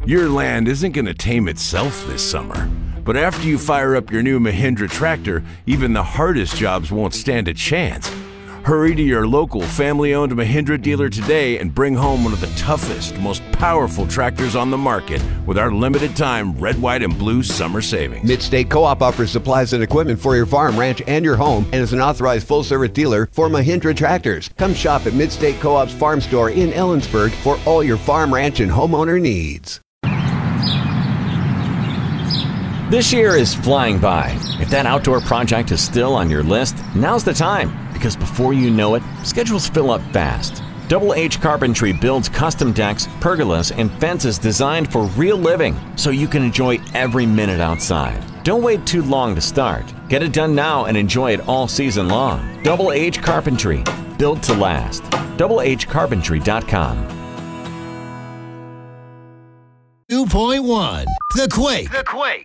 Your land isn't going to tame itself this summer. But after you fire up your new Mahindra tractor, even the hardest jobs won't stand a chance. Hurry to your local family-owned Mahindra dealer today and bring home one of the toughest, most powerful tractors on the market with our limited-time red, white, and blue summer savings. Midstate Co-op offers supplies and equipment for your farm, ranch, and your home and is an authorized full-service dealer for Mahindra tractors. Come shop at Midstate Co-op's farm store in Ellensburg for all your farm, ranch, and homeowner needs. This year is flying by. If that outdoor project is still on your list, now's the time. Because before you know it, schedules fill up fast. Double H Carpentry builds custom decks, pergolas, and fences designed for real living, so you can enjoy every minute outside. Don't wait too long to start. Get it done now and enjoy it all season long. Double H Carpentry, built to last. doublehcarpentry.com. 2.1 The Quake.